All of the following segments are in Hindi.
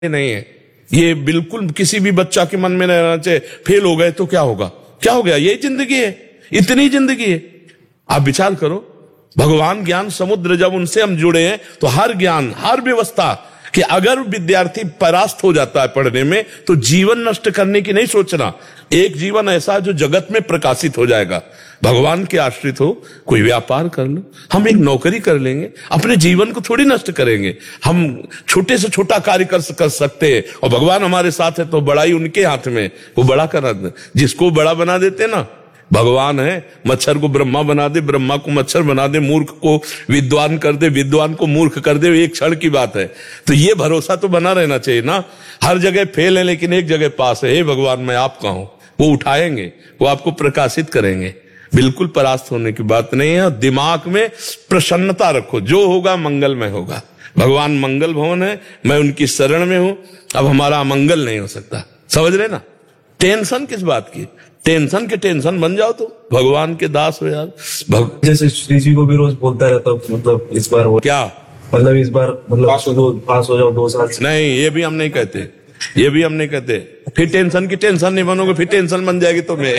नहीं है। ये बिल्कुल किसी भी बच्चा के मन में नहीं रहना चाहिए फेल हो गए तो क्या होगा, क्या हो गया, यही जिंदगी है, इतनी जिंदगी है। आप विचार करो, भगवान ज्ञान समुद्र जब उनसे हम जुड़े हैं तो हर ज्ञान, हर व्यवस्था कि अगर विद्यार्थी परास्त हो जाता है पढ़ने में तो जीवन नष्ट करने की नहीं सोचना। एक जीवन ऐसा जो जगत में प्रकाशित हो जाएगा। भगवान के आश्रित हो, कोई व्यापार कर लो, हम एक नौकरी कर लेंगे, अपने जीवन को थोड़ी नष्ट करेंगे। हम छोटे से छोटा कार्य कर सकते हैं और भगवान हमारे साथ है तो बड़ाई उनके हाथ में, वो बड़ा करा दे। जिसको बड़ा बना देते ना भगवान है। मच्छर को ब्रह्मा बना दे, ब्रह्मा को मच्छर बना दे, मूर्ख को विद्वान कर दे, विद्वान को मूर्ख कर दे, एक क्षण की बात है। तो ये भरोसा तो बना रहना चाहिए ना। हर जगह फेल है लेकिन एक जगह पास है। हे भगवान मैं आपका हूं, वो उठाएंगे, वो आपको प्रकाशित करेंगे। बिल्कुल परास्त होने की बात नहीं है। दिमाग में प्रसन्नता रखो, जो होगा मंगलमय होगा। भगवान मंगल भवन है, मैं उनकी शरण में हूं, अब हमारा अमंगल नहीं हो सकता। समझ रहे ना? टेंशन किस बात की? टेंशन के टेंशन बन जाओ तो भगवान के दास हो यार। जैसे श्री जी को भी रोज बोलता रहता, मतलब इस बार हो क्या, मतलब इस बार मतलब पास हो जाओ 2 साल से। नहीं, ये भी हम नहीं कहते, ये भी हम नहीं कहते। फिर टेंशन की टेंशन नहीं बनोगे, फिर टेंशन बन जाएगी तुम्हें।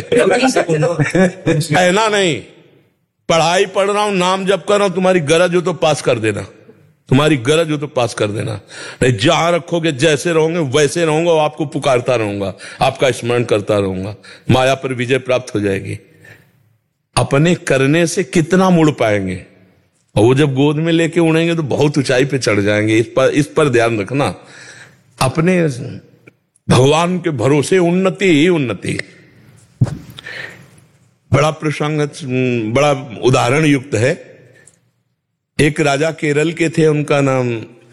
कहना नहीं, पढ़ाई पढ़ रहा हूं, नाम जप कर रहा हूं, तुम्हारी गरज हो तो पास कर देना, तुम्हारी गरज हो तो पास कर देना। नहीं, जहां रखोगे जैसे रहोगे वैसे रहूंगा और आपको पुकारता रहूंगा, आपका स्मरण करता रहूंगा, माया पर विजय प्राप्त हो जाएगी। अपने करने से कितना मुड़ पाएंगे, और वो जब गोद में लेके उड़ेंगे तो बहुत ऊंचाई पे चढ़ जाएंगे। इस पर ध्यान रखना। अपने भगवान के भरोसे उन्नति ही उन्नति। बड़ा प्रसंग, बड़ा उदाहरण युक्त है। एक राजा केरल के थे, उनका नाम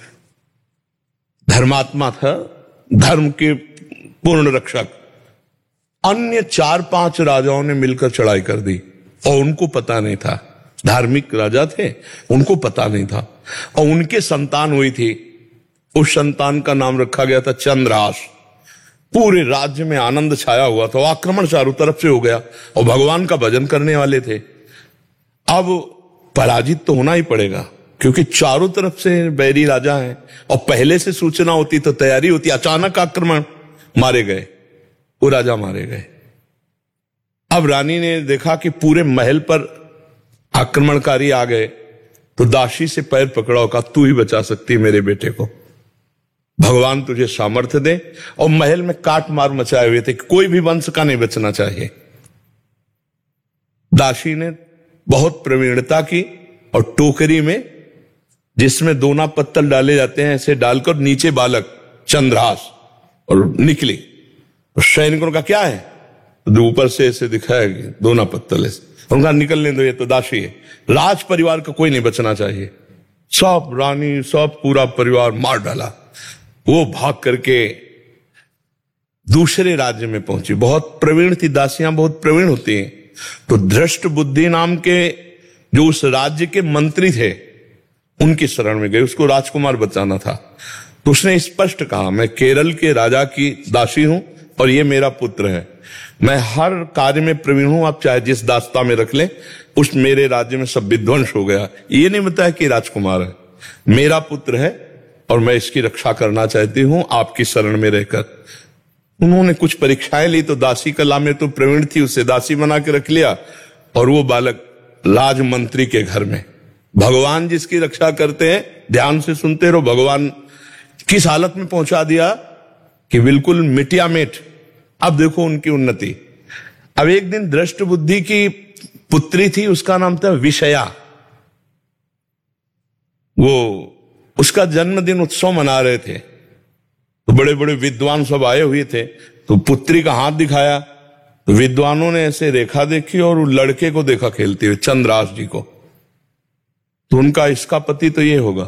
धर्मात्मा था, धर्म के पूर्ण रक्षक। अन्य 4-5 राजाओं ने मिलकर चढ़ाई कर दी और उनको पता नहीं था। धार्मिक राजा थे, उनको पता नहीं था। और उनके संतान हुई थी, उस संतान का नाम रखा गया था चंद्रहास। पूरे राज्य में आनंद छाया हुआ था, आक्रमण चारों तरफ से हो गया और भगवान का भजन करने वाले थे। अब पराजित तो होना ही पड़ेगा क्योंकि चारों तरफ से बैरी राजा है और पहले से सूचना होती तो तैयारी होती। अचानक आक्रमण, मारे गए, वो राजा मारे गए। अब रानी ने देखा कि पूरे महल पर आक्रमणकारी आ गए तो दासी से पैर पकड़ा, कहा तू ही बचा सकती है मेरे बेटे को, भगवान तुझे सामर्थ्य दे। और महल में काट मार मचाए हुए थे, कोई भी वंश का नहीं बचना चाहिए। दासी ने बहुत प्रवीणता की और टोकरी में, जिसमें दोना पत्तल डाले जाते हैं, ऐसे डालकर नीचे बालक चंद्रहास, और निकली। तो सैनिकों ने कहा क्या है? तो ऊपर से ऐसे दिखाया दोना पत्तल ऐसे। उनका निकलने दो, ये तो दासी है। राज परिवार का कोई नहीं बचना चाहिए। सब रानी, सब पूरा परिवार मार डाला। वो भाग करके दूसरे राज्य में पहुंची। बहुत प्रवीण थी, दासियां बहुत प्रवीण होती हैं। तो धृष्ट बुद्धि नाम के जो उस राज्य के मंत्री थे, उनकी शरण में गए, उसको राजकुमार बचाना था। तो उसने स्पष्ट कहा मैं केरल के राजा की दासी हूं और ये मेरा पुत्र है, मैं हर कार्य में प्रवीण हूं, आप चाहे जिस दास्ता में रख लें। उस मेरे राज्य में सब विध्वंस हो गया, ये नहीं बताया कि राजकुमार है, मेरा पुत्र है और मैं इसकी रक्षा करना चाहती हूं आपकी शरण में रहकर। उन्होंने कुछ परीक्षाएं ली तो दासी कला में तो प्रवीण थी, उससे दासी बना के रख लिया और वो बालक राजमंत्री के घर में। भगवान जिसकी रक्षा करते हैं, ध्यान से सुनते रहो, भगवान किस हालत में पहुंचा दिया कि बिल्कुल मिटिया मिट। अब देखो उनकी उन्नति। अब एक दिन दृष्ट बुद्धि की पुत्री थी, उसका नाम था विषया। वो उसका जन्मदिन उत्सव मना रहे थे तो बड़े बड़े विद्वान सब आए हुए थे। तो पुत्री का हाथ दिखाया तो विद्वानों ने ऐसे रेखा देखी और लड़के को देखा खेलते हुए, चंद्रहास जी को। तो उनका इसका पति तो ये होगा।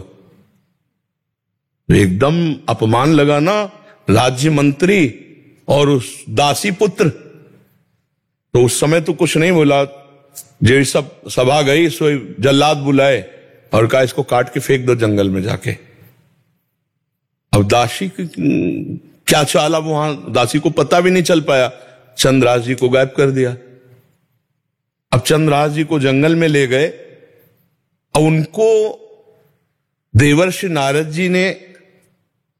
तो एकदम अपमान लगा ना, राज्य मंत्री और उस दासी पुत्र। तो उस समय तो कुछ नहीं बोला, जो सब सभा गई सो जल्लाद बुलाए और कहा इसको काट के फेंक दो जंगल में जाके। अब दासी की क्या चाला वहां, दासी को पता भी नहीं चल पाया, चंद्रहास जी को गायब कर दिया। अब चंद्रहास जी को जंगल में ले गए और उनको देवर्षि नारद जी ने